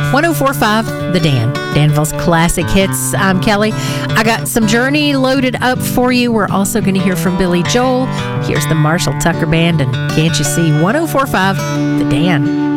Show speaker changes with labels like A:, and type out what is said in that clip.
A: 1045 The Dan, Danville's classic hits. I'm Kelly. I got some Journey loaded up for you. We're also going to hear from Billy Joel. Here's the Marshall Tucker Band, and Can't You See? 1045 The Dan.